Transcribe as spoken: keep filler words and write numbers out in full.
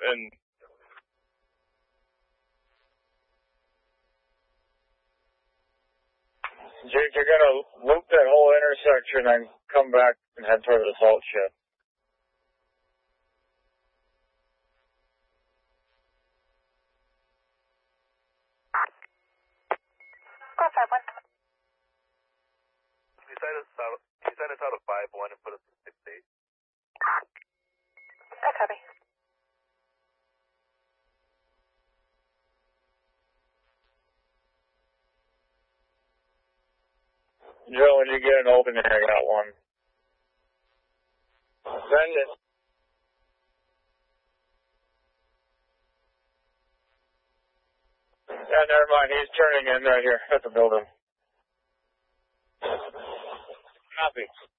and Jake, you're going to loop that whole intersection and come back and head toward the salt shed. Go five one. Can you sign us out, can you sign us out of five one and put us in six eight? I copy. Joe, when you get an opening, I got one. Send it. Yeah, never mind. He's turning in right here at the building. Copy.